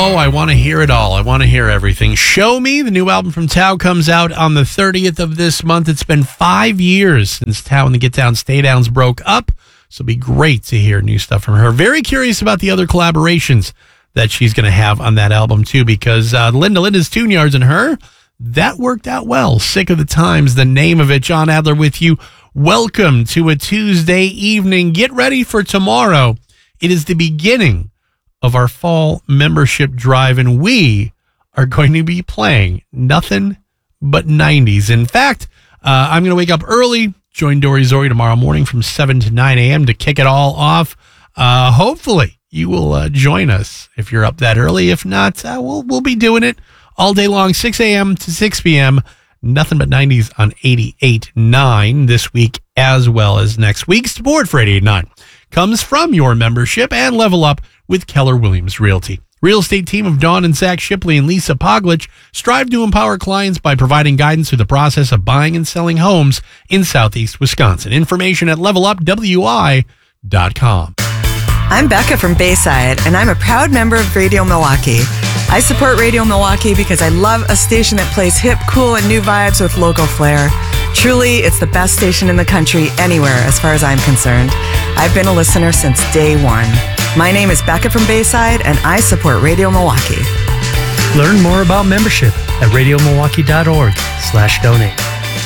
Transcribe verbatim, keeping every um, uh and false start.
Oh, I want to hear it all. I want to hear everything. Show Me, the new album from Tao, comes out on the thirtieth of this month. It's been five years since Tao and the Get Down Stay Downs broke up, so it'll be great to hear new stuff from her. Very curious about the other collaborations that she's going to have on that album, too, because uh, Linda Linda's Tune Yards and her, that worked out well. Sick of the Times, the name of it. John Adler with you. Welcome to a Tuesday evening. Get ready for tomorrow. It is the beginning of our fall membership drive, and we are going to be playing nothing but nineties. In fact, uh, I'm going to wake up early, join Dory Zori tomorrow morning from seven to nine a.m. to kick it all off. Uh, hopefully, you will uh, join us if you're up that early. If not, uh, we'll, we'll be doing it all day long, six a.m. to six p.m., Nothing But nineties on eighty-eight point nine this week as well as next week. Support for eighty-eight point nine comes from your membership and Level Up with Keller Williams Realty. Real estate team of Dawn and Zach Shipley and Lisa Poglich strive to empower clients by providing guidance through the process of buying and selling homes in Southeast Wisconsin. Information at level up w i dot com. I'm Becca from Bayside, and I'm a proud member of Radio Milwaukee. I support Radio Milwaukee because I love a station that plays hip, cool, and new vibes with local flair. Truly, it's the best station in the country anywhere as far as I'm concerned. I've been a listener since day one. My name is Becca from Bayside, and I support Radio Milwaukee. Learn more about membership at radio milwaukee dot org slash donate.